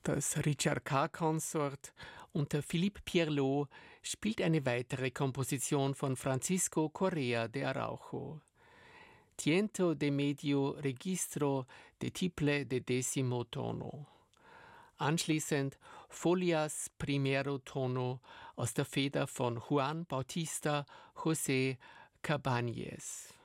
Das Richard K-Consort unter Philippe Pierlot spielt eine weitere Komposition von Francisco Correa de Araujo. Tiento de medio registro de tiple de decimo tono. Anschließend Folias primero tono aus der Feder von Juan Bautista José Cabañez.